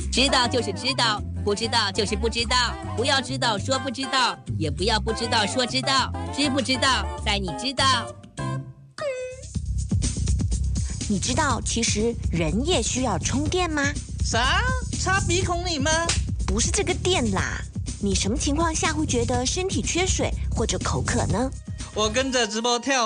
知道就是知道，不知道就是不知道。不要知道说不知道，也不要不知道说知道。知不知道，在你知道。 你知道其实人也需要充电吗？ 啥？插鼻孔里吗？ 不是这个电啦。你什么情况下会觉得身体缺水或者口渴呢？ 我跟着直播跳